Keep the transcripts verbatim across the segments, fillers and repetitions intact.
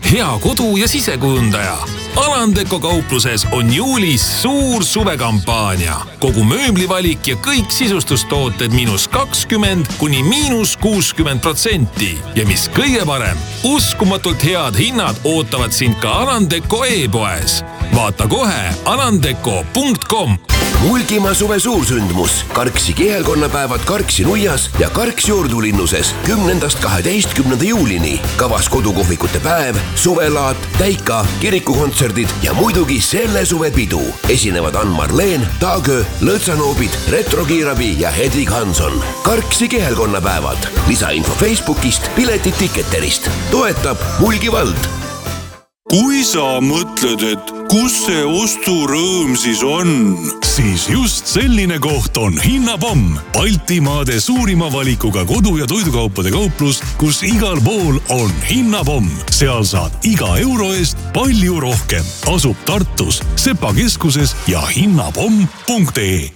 hea kodu- ja sisekujundaja. Alandeko kaupluses on juulis suur suvekampaania. Kogu mööblivalik ja kõik sisustustooted miinus kakskümmend kuni miinus kuuskümmend protsenti. Ja mis kõige parem, uskumatult head hinnad ootavad sind ka Alandeko e-poes. Vaata kohe alandeko punkt com. Mulgimaa suve suursündmus. Karksi kihelkonnapäevad Karksi Nuias ja Karksi Jordulinnuses kümnendast kaheteistkümnenda juulini. Kavas kodukohvikute päev, suvelaat, täika, kirikukontserdid ja muidugi selle suve pidu. Esinevad Ann-Marleen, Taagö, Lõõtsanoobid, Retrokiirabi ja Hedvig Hanson. Karksi kihelkonnapäevad. Lisainfo Facebookist, piletid Ticketerist. Toetab Mulgivald. Kui sa mõtled, et kus see osturõõm siis on, siis just selline koht on Hinnapomm. Baltimaade suurima valikuga kodu- ja toidukaupade kauplus, kus igal pool on Hinnapomm. Seal saad iga euro eest palju rohkem. Asub Tartus, Sepa keskuses ja hinnapomm punkt ee.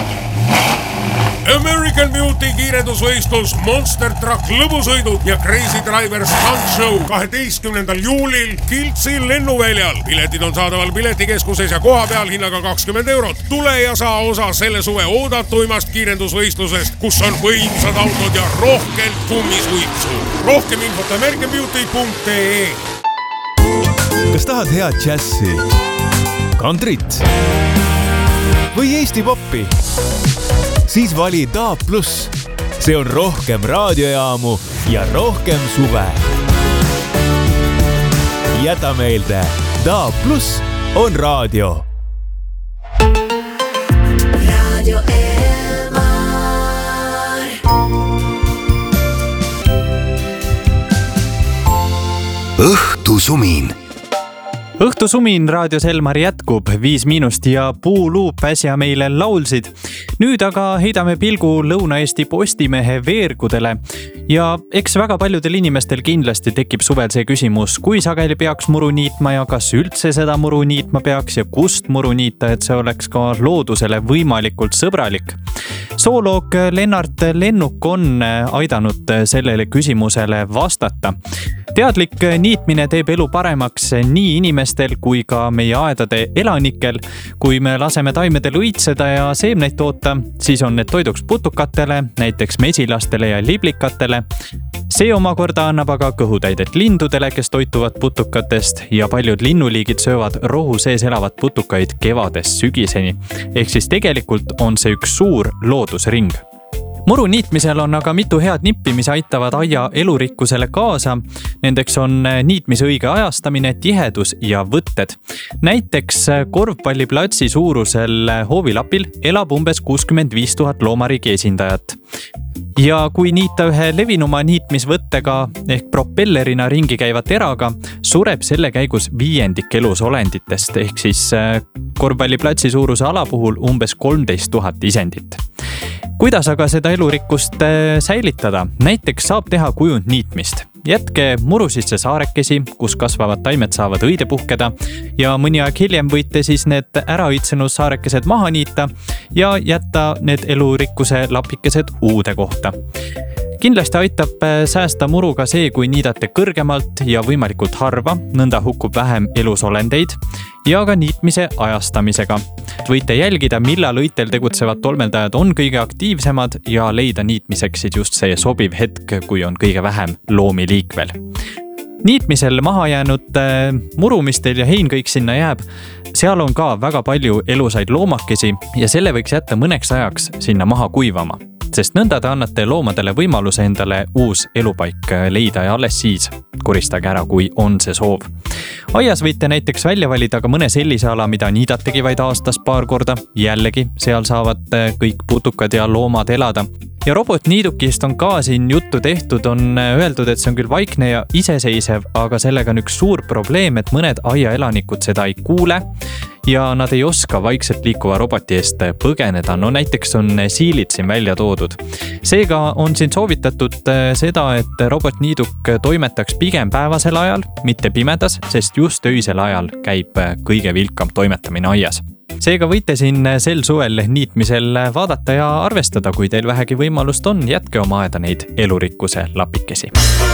American Beauty kiirendusvõistlus, Monster Truck lõbusõidud ja Crazy Driver Stunt Show kaheteistkümnendal juulil Kiltsi lennuväljal. Piletid on saadaval piletikeskuses ja koha peal hinnaga kakskümmend eurot. Tule ja saa osa selle suve oodatuimast kiirendusvõistlusest, kus on võimsad autod ja rohkelt kummisuitsu. Rohkem infot american beauty punkt ee. Kas tahad head džässi, kantrit või Eesti poppi? Siis vali Daab Plus. See on rohkem raadiojaamu ja rohkem suve. Jäta meelde, Daab Plus on raadio. Radio Elmar. Õhtu sumin. Õhtu sumin raadios Elmar jätkub, viis miinust ja Puuluup äsja meile laulsid. Nüüd aga heidame pilgu Lõuna-Eesti Postimehe veergudele ja eks väga paljudel inimestel kindlasti tekib suvel see küsimus, kui sageli peaks muru niitma ja kas üldse seda muru niitma peaks ja kust muru niita, et see oleks ka loodusele võimalikult sõbralik. Zooloog Lennart Lennuk on aidanud sellele küsimusele vastata. Teadlik niitmine teeb elu paremaks nii inimestel kui ka meie aedade elanikel. Kui me laseme taimedel õitseda ja seemneid toota, siis on need toiduks putukatele, näiteks mesilastele ja liblikatele. See omakorda annab aga kõhutäidet lindudele, kes toituvad putukatest ja paljud linnuliigid söövad rohu sees elavad putukaid kevadest sügiseni. Ehk siis tegelikult on see üks suur loodusring. Muru niitmisel on aga mitu head nippi, mis aitavad aia elurikkusele kaasa. Nendeks on niitmise õige ajastamine, tihedus ja võtted. Näiteks korvpalliplatsi suurusel hoovilapil elab umbes kuuskümmend viis tuhat loomariigi esindajat. Ja kui niita ühe levinuma niitmisvõttega ehk propellerina ringi käiva teraga, sureb selle käigus viiendik elusolenditest ehk siis korvpalliplatsi suuruse ala puhul umbes kolmteist tuhat isendit. Kuidas aga seda elurikkust säilitada? Näiteks saab teha kujund niitmist. Jätke muru sisse saarekesi, kus kasvavad taimed saavad õide puhkeda ja mõni aeg hiljem võite siis need ära õitsenud saarekesed maha niita ja jätta need elurikkuse lapikesed uude kohta. Kindlasti aitab säästa muru ka see, kui niidate kõrgemalt ja võimalikult harva, nõnda hukkub vähem elusolendeid ja ka niitmise ajastamisega. Võite jälgida, millal õitel tegutsevad tolmeldajad on kõige aktiivsemad ja leida niitmiseks just see sobiv hetk, kui on kõige vähem loomi liikvel. Niitmisel maha jäänud murumistel ja hein kõik sinna jääb, seal on ka väga palju elusaid loomakesi ja selle võiks jätta mõneks ajaks sinna maha kuivama. Sest nõnda te annate loomadele võimaluse endale uus elupaik leida ja alles siis koristage ära, kui on see soov. Aias võite näiteks välja valida ka mõne sellise ala, mida niidategi vaid aastas paar korda. Jällegi, seal saavad kõik putukad ja loomad elada. Ja robotniidukist on ka siin juttu tehtud, on öeldud, et see on küll vaikne ja iseseisev, aga sellega on üks suur probleem, et mõned aia elanikud seda ei kuule ja nad ei oska vaikselt liikuva roboti eest põgeneda. No näiteks on siilid siin välja toodud. Seega on siin soovitatud seda, et robotniiduk toimetaks pigem päevasel ajal, mitte pimedas, sest just öisel ajal käib kõige vilkam toimetamine aias. Seega võite siin sel suvel niitmisel vaadata ja arvestada, kui teil vähegi võimalust on, jätke oma aeda neid elurikkuse lapikesi.